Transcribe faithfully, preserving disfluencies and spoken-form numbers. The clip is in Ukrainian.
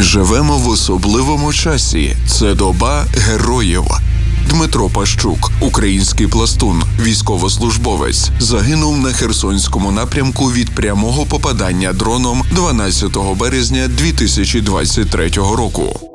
Ми живемо в особливому часі. Це доба героїв. Дмитро Пащук, український пластун, військовослужбовець, загинув на Херсонському напрямку від прямого попадання дроном дванадцятого березня дві тисячі двадцять третього року.